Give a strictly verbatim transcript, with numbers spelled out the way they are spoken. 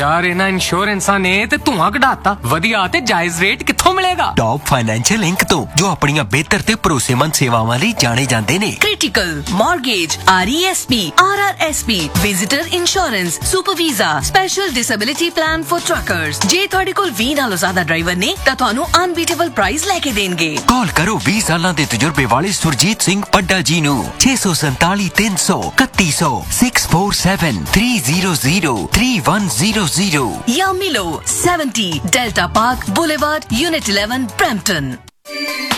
यार इन्हां इंश्योरेंसां ने ते धुआं कढाता। वधिया ते जायज रेट कित्थों मिलेगा? टॉप फाइनेंशियल इंक तो, जो अपनियां बेहतर ते भरोसेमंद सेवावां लई जाने जांदे ने। Critical, mortgage, R E S P, are R S P, visitor insurance, super visa, special disability plan for truckers. जे तुहाडे कोल बीस नालों ज्यादा ड्राइवर ने तां तुहानू अनबीटेबल प्राइस लेके देणगे। कॉल करो बीस सालां दे तजुर्बे वाले सुरजीत सिंह पड्डा जी नू छे सौ संताली तीन सौ इकतीस सौ six four seven three zero zero three one zero zero या मिलो seventy delta park boulevard unit eleven Brampton.